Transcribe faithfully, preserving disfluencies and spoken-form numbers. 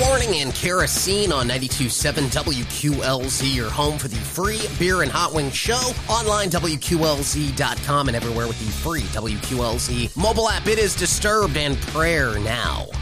Warning and Kerosene on ninety-two point seven W Q L Z, your home for the free Beer and Hot Wings show. Online, W Q L Z dot com, and everywhere with the free W Q L Z mobile app. It is Disturbed and Prayer now.